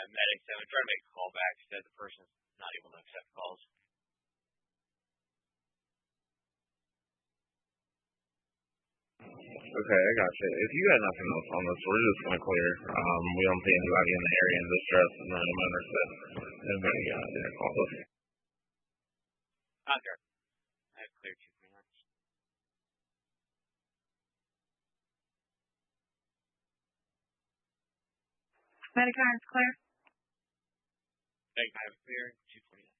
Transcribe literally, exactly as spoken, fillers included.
Medic seven, try to make a call back. Said the person's not able to accept calls. Okay, I got you. If you got nothing else on this, we're just going to clear. Um, we don't see anybody in the area in distress, and then I'm understood. Anybody uh, didn't call us. Roger. I have cleared two three nine. Medic is clear. Thank you. I have clear two twenty-nine.